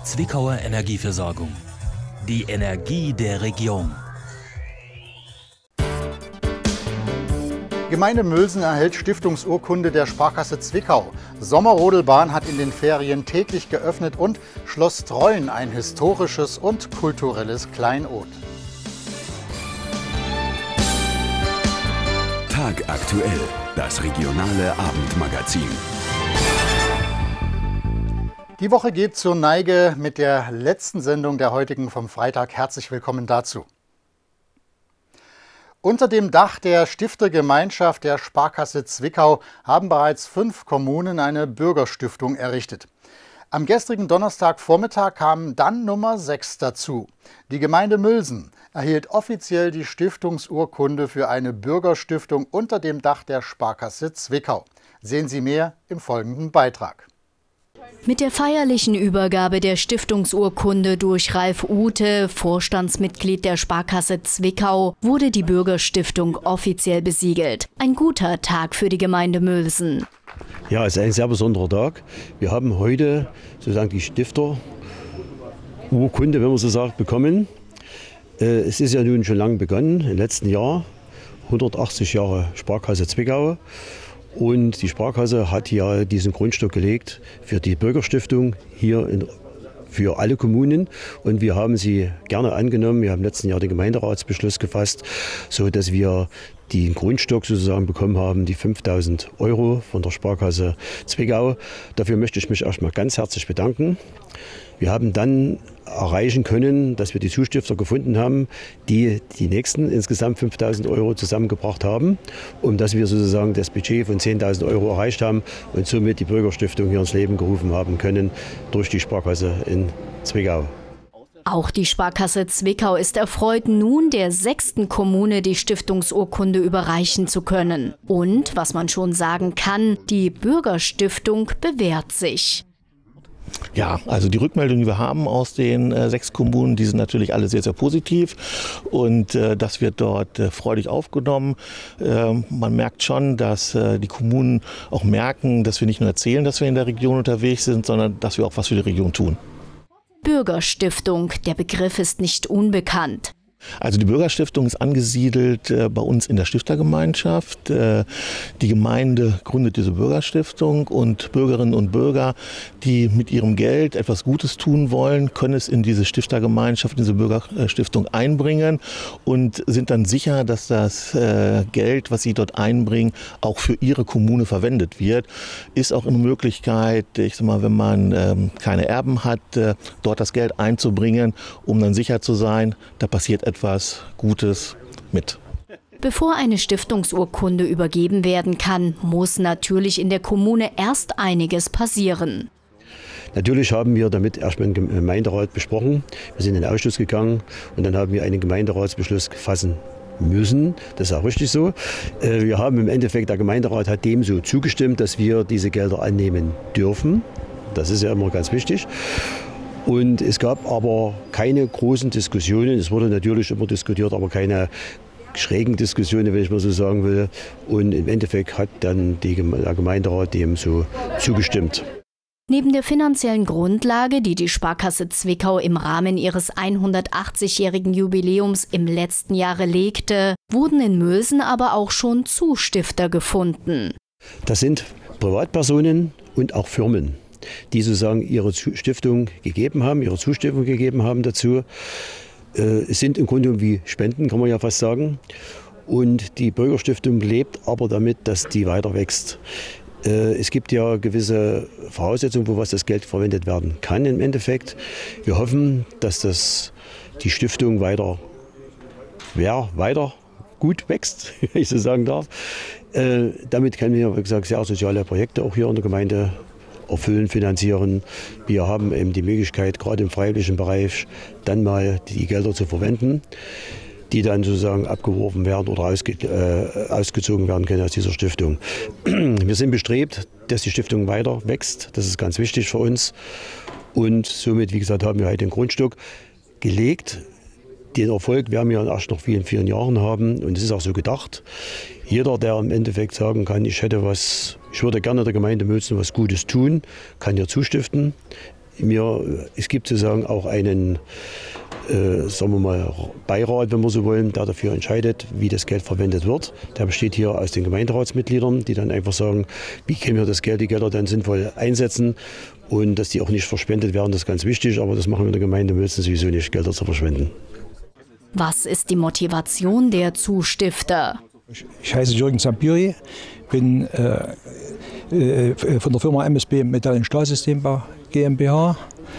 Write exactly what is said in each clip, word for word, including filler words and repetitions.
Zwickauer Energieversorgung. Die Energie der Region. Gemeinde Mülsen erhält Stiftungsurkunde der Sparkasse Zwickau. Sommerrodelbahn hat in den Ferien täglich geöffnet und Schloss Treuen ein historisches und kulturelles Kleinod. Tagaktuell, das regionale Abendmagazin. Die Woche geht zur Neige mit der letzten Sendung der heutigen vom Freitag. Herzlich willkommen dazu. Unter dem Dach der Stiftergemeinschaft der Sparkasse Zwickau haben bereits fünf Kommunen eine Bürgerstiftung errichtet. Am gestrigen Donnerstagvormittag kam dann Nummer sechs dazu. Die Gemeinde Mülsen erhielt offiziell die Stiftungsurkunde für eine Bürgerstiftung unter dem Dach der Sparkasse Zwickau. Sehen Sie mehr im folgenden Beitrag. Mit der feierlichen Übergabe der Stiftungsurkunde durch Ralf Ute, Vorstandsmitglied der Sparkasse Zwickau, wurde die Bürgerstiftung offiziell besiegelt. Ein guter Tag für die Gemeinde Mülsen. Ja, es ist ein sehr besonderer Tag. Wir haben heute sozusagen die Stifterurkunde, wenn man so sagt, bekommen. Es ist ja nun schon lange begonnen, im letzten Jahr, hundertachtzig Jahre Sparkasse Zwickau. Und die Sparkasse hat ja diesen Grundstock gelegt für die Bürgerstiftung hier in, für alle Kommunen. Und wir haben sie gerne angenommen. Wir haben im letzten Jahr den Gemeinderatsbeschluss gefasst, so dass wir den Grundstock sozusagen bekommen haben, die fünftausend Euro von der Sparkasse Zwickau. Dafür möchte ich mich erstmal ganz herzlich bedanken. Wir haben dann erreichen können, dass wir die Zustifter gefunden haben, die die nächsten insgesamt fünftausend Euro zusammengebracht haben, um dass wir sozusagen das Budget von zehntausend Euro erreicht haben und somit die Bürgerstiftung hier ins Leben gerufen haben können durch die Sparkasse in Zwickau. Auch die Sparkasse Zwickau ist erfreut, nun der sechsten Kommune die Stiftungsurkunde überreichen zu können. Und, was man schon sagen kann, die Bürgerstiftung bewährt sich. Ja, also die Rückmeldungen, die wir haben aus den äh, sechs Kommunen, die sind natürlich alle sehr, sehr positiv und äh, das wird dort äh, freudig aufgenommen. Äh, man merkt schon, dass äh, die Kommunen auch merken, dass wir nicht nur erzählen, dass wir in der Region unterwegs sind, sondern dass wir auch was für die Region tun. Bürgerstiftung, der Begriff ist nicht unbekannt. Also die Bürgerstiftung ist angesiedelt äh, bei uns in der Stiftergemeinschaft. Äh, die Gemeinde gründet diese Bürgerstiftung und Bürgerinnen und Bürger, die mit ihrem Geld etwas Gutes tun wollen, können es in diese Stiftergemeinschaft, in diese Bürgerstiftung einbringen und sind dann sicher, dass das äh, Geld, was sie dort einbringen, auch für ihre Kommune verwendet wird. Ist auch eine Möglichkeit, ich sag mal, wenn man ähm, keine Erben hat, äh, dort das Geld einzubringen, um dann sicher zu sein, da passiert etwas Gutes mit. Bevor eine Stiftungsurkunde übergeben werden kann, muss natürlich in der Kommune erst einiges passieren. Natürlich haben wir damit erstmal im Gemeinderat besprochen. Wir sind in den Ausschuss gegangen und dann haben wir einen Gemeinderatsbeschluss fassen müssen. Das ist auch richtig so. Wir haben im Endeffekt, der Gemeinderat hat dem so zugestimmt, dass wir diese Gelder annehmen dürfen. Das ist ja immer ganz wichtig. Und es gab aber keine großen Diskussionen. Es wurde natürlich immer diskutiert, aber keine schrägen Diskussionen, wenn ich mal so sagen will. Und im Endeffekt hat dann die, der Gemeinderat dem so zugestimmt. Neben der finanziellen Grundlage, die die Sparkasse Zwickau im Rahmen ihres hundertachtzigjährigen Jubiläums im letzten Jahre legte, wurden in Mülsen aber auch schon Zustifter gefunden. Das sind Privatpersonen und auch Firmen, die sozusagen ihre Stiftung gegeben haben, ihre Zustimmung gegeben haben dazu. Es sind im Grunde wie Spenden, kann man ja fast sagen. Und die Bürgerstiftung lebt aber damit, dass die weiter wächst. Es gibt ja gewisse Voraussetzungen, wo was das Geld verwendet werden kann im Endeffekt. Wir hoffen, dass das, die Stiftung weiter, ja, weiter gut wächst, wenn ich so sagen darf. Damit können wir, wie gesagt, sehr soziale Projekte auch hier in der Gemeinde erfüllen, finanzieren. Wir haben eben die Möglichkeit, gerade im freiwilligen Bereich, dann mal die Gelder zu verwenden, die dann sozusagen abgeworfen werden oder ausge, äh, ausgezogen werden können aus dieser Stiftung. Wir sind bestrebt, dass die Stiftung weiter wächst. Das ist ganz wichtig für uns. Und somit, wie gesagt, haben wir heute den Grundstock gelegt. Den Erfolg werden wir erst noch vielen, vielen Jahren haben. Und es ist auch so gedacht. Jeder, der im Endeffekt sagen kann, ich hätte was, ich würde gerne der Gemeinde Mülsen was Gutes tun, kann hier zustiften. Wir, es gibt sozusagen auch einen Äh, sagen wir mal, Beirat, wenn wir so wollen, der dafür entscheidet, wie das Geld verwendet wird. Der besteht hier aus den Gemeinderatsmitgliedern, die dann einfach sagen, wie können wir das Geld, die Gelder dann sinnvoll einsetzen und dass die auch nicht verspendet werden, das ist ganz wichtig, aber das machen wir in der Gemeinde, wir müssen sowieso nicht, Gelder zu verschwenden. Was ist die Motivation der Zustifter? Ich heiße Jürgen Zampiri, bin äh, äh, von der Firma M S B Metall- und Stahlsystembau GmbH.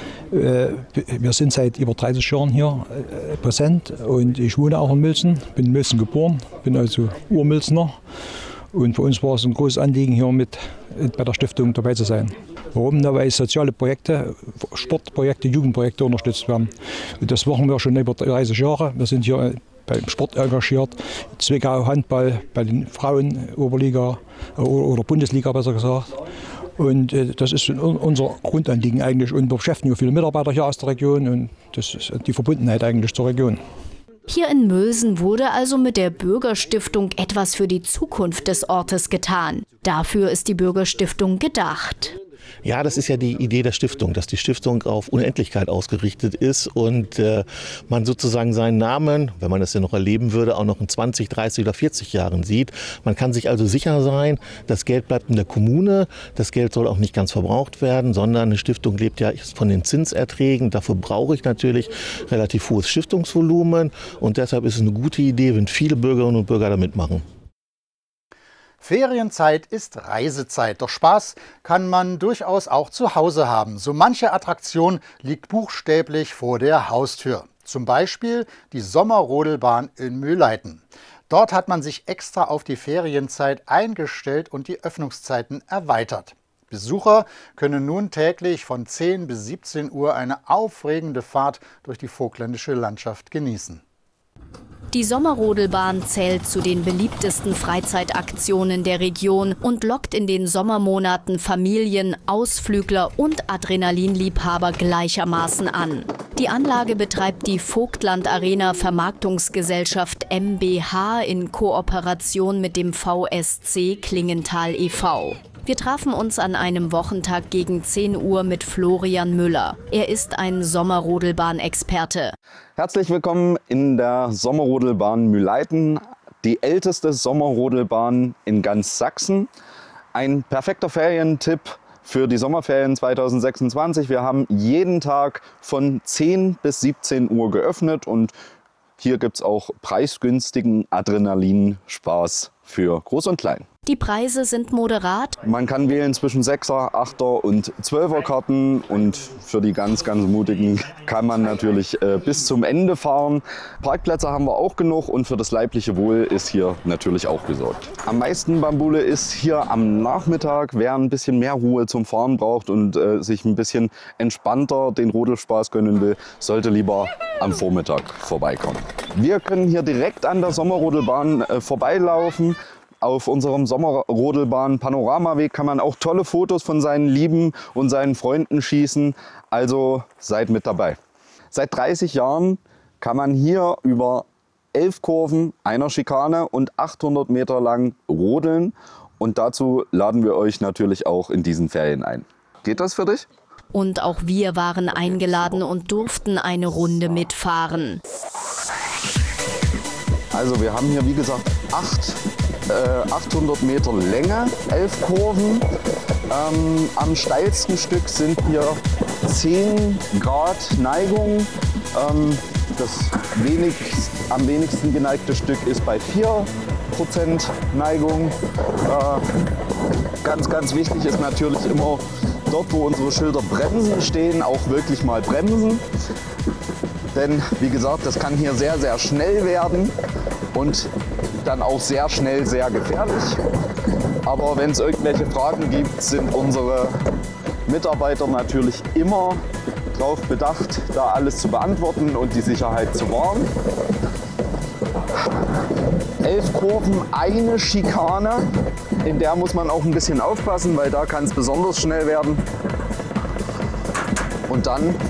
Wir sind seit über dreißig Jahren hier präsent und ich wohne auch in Mülzen, bin in Mülzen geboren, bin also Urmülzner und für uns war es ein großes Anliegen, hier mit bei der Stiftung dabei zu sein. Warum? Na, weil soziale Projekte, Sportprojekte, Jugendprojekte unterstützt werden. Und das machen wir schon über dreißig Jahre. Wir sind hier beim Sport engagiert, Zwickau Handball, bei den Frauen Oberliga oder Bundesliga besser gesagt. Und äh, das ist unser Grundanliegen eigentlich. Und wir beschäftigen viele Mitarbeiter hier aus der Region und das ist die Verbundenheit eigentlich zur Region. Hier in Mülsen wurde also mit der Bürgerstiftung etwas für die Zukunft des Ortes getan. Dafür ist die Bürgerstiftung gedacht. Ja, das ist ja die Idee der Stiftung, dass die Stiftung auf Unendlichkeit ausgerichtet ist und äh, man sozusagen seinen Namen, wenn man es ja noch erleben würde, auch noch in zwanzig, dreißig oder vierzig Jahren sieht. Man kann sich also sicher sein, das Geld bleibt in der Kommune, das Geld soll auch nicht ganz verbraucht werden, sondern eine Stiftung lebt ja von den Zinserträgen. Dafür brauche ich natürlich relativ hohes Stiftungsvolumen und deshalb ist es eine gute Idee, wenn viele Bürgerinnen und Bürger da mitmachen. Ferienzeit ist Reisezeit, doch Spaß kann man durchaus auch zu Hause haben. So manche Attraktion liegt buchstäblich vor der Haustür. Zum Beispiel die Sommerrodelbahn in Mühleiten. Dort hat man sich extra auf die Ferienzeit eingestellt und die Öffnungszeiten erweitert. Besucher können nun täglich von zehn bis siebzehn Uhr eine aufregende Fahrt durch die vogtländische Landschaft genießen. Die Sommerrodelbahn zählt zu den beliebtesten Freizeitaktionen der Region und lockt in den Sommermonaten Familien, Ausflügler und Adrenalinliebhaber gleichermaßen an. Die Anlage betreibt die Vogtland Arena Vermarktungsgesellschaft M B H in Kooperation mit dem V S C Klingenthal e V Wir trafen uns an einem Wochentag gegen zehn Uhr mit Florian Müller. Er ist ein Sommerrodelbahn-Experte. Herzlich willkommen in der Sommerrodelbahn Mühleiten, die älteste Sommerrodelbahn in ganz Sachsen. Ein perfekter Ferientipp für die Sommerferien zweitausendsechsundzwanzig. Wir haben jeden Tag von zehn bis siebzehn Uhr geöffnet und hier gibt es auch preisgünstigen Adrenalinspaß für Groß und Klein. Die Preise sind moderat. Man kann wählen zwischen sechser, achter und zwölfer Karten und für die ganz, ganz Mutigen kann man natürlich äh, bis zum Ende fahren. Parkplätze haben wir auch genug und für das leibliche Wohl ist hier natürlich auch gesorgt. Am meisten Bambule ist hier am Nachmittag, wer ein bisschen mehr Ruhe zum Fahren braucht und äh, sich ein bisschen entspannter den Rodelspaß gönnen will, sollte lieber am Vormittag vorbeikommen. Wir können hier direkt an der Sommerrodelbahn äh, vorbeilaufen. Auf unserem Sommerrodelbahn-Panoramaweg kann man auch tolle Fotos von seinen Lieben und seinen Freunden schießen. Also seid mit dabei. Seit dreißig Jahren kann man hier über elf Kurven, einer Schikane und achthundert Meter lang rodeln. Und dazu laden wir euch natürlich auch in diesen Ferien ein. Geht das für dich? Und auch wir waren eingeladen und durften eine Runde mitfahren. Also wir haben hier wie gesagt acht Äh, achthundert Meter Länge, elf Kurven. Ähm, am steilsten Stück sind hier zehn Grad Neigung. Ähm, das wenigst, am wenigsten geneigte Stück ist bei vier Prozent Neigung. Äh, ganz, ganz wichtig ist natürlich immer dort, wo unsere Schilder Bremsen stehen, auch wirklich mal bremsen. Denn wie gesagt, das kann hier sehr, sehr schnell werden und dann auch sehr schnell sehr gefährlich. Aber wenn es irgendwelche Fragen gibt, sind unsere Mitarbeiter natürlich immer darauf bedacht, da alles zu beantworten und die Sicherheit zu wahren. Elf Kurven, eine Schikane, in der muss man auch ein bisschen aufpassen, weil da kann es besonders schnell werden. Und dann